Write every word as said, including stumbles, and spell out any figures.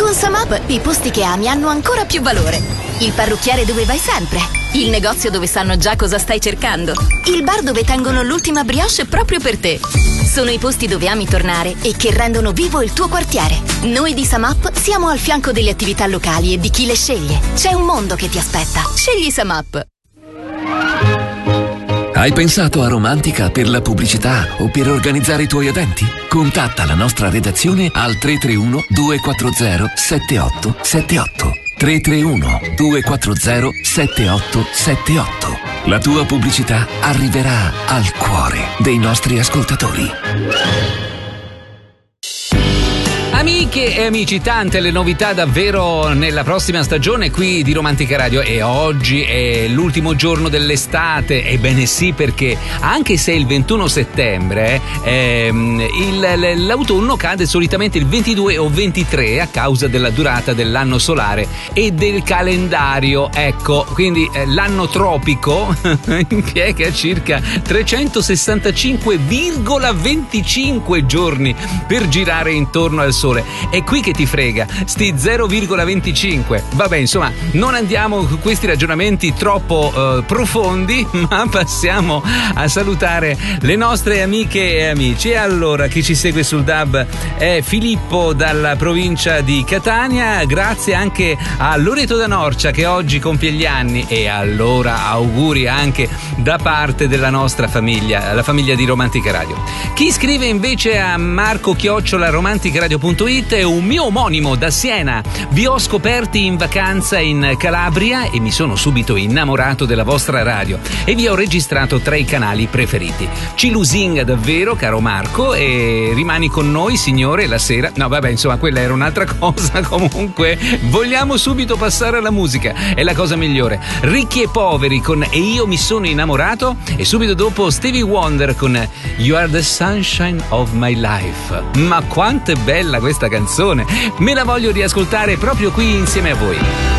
Con Samap i posti che ami hanno ancora più valore. Il parrucchiere dove vai sempre. Il negozio dove sanno già cosa stai cercando. Il bar dove tengono l'ultima brioche proprio per te. Sono i posti dove ami tornare e che rendono vivo il tuo quartiere. Noi di Samap siamo al fianco delle attività locali e di chi le sceglie. C'è un mondo che ti aspetta. Scegli Samap. Hai pensato a Romantica per la pubblicità o per organizzare i tuoi eventi? Contatta la nostra redazione al tre tre uno due quattro zero sette otto sette otto. tre tre uno due quattro zero sette otto sette otto. La tua pubblicità arriverà al cuore dei nostri ascoltatori. Amiche e amici, tante le novità davvero nella prossima stagione qui di Romantica Radio, e oggi è l'ultimo giorno dell'estate. Ebbene sì, perché anche se è il ventuno settembre, ehm, il, l'autunno cade solitamente il ventidue o ventitré a causa della durata dell'anno solare e del calendario. Ecco, quindi eh, l'anno tropico impiega circa trecentosessantacinque virgola venticinque giorni per girare intorno al Sole. È qui che ti frega, sti zero virgola venticinque. Vabbè, insomma, non andiamo con questi ragionamenti troppo uh, profondi, ma passiamo a salutare le nostre amiche e amici. E allora, chi ci segue sul D A B è Filippo dalla provincia di Catania. Grazie anche a Loreto da Norcia che oggi compie gli anni, e allora auguri anche da parte della nostra famiglia, la famiglia di Romantica Radio. Chi scrive invece a Marco chiocciola romanticaradio punto it è un mio omonimo da Siena. Vi ho scoperti in vacanza in Calabria e mi sono subito innamorato della vostra radio e vi ho registrato tra i canali preferiti. Ci lusinga davvero, caro Marco, e rimani con noi, signore, la sera. No, vabbè, insomma, quella era un'altra cosa. Comunque vogliamo subito passare alla musica, è la cosa migliore. Ricchi e poveri con E io mi sono innamorato, e subito dopo Stevie Wonder con You are the sunshine of my life. Ma quanto è bella questa canzone, me la voglio riascoltare proprio qui insieme a voi.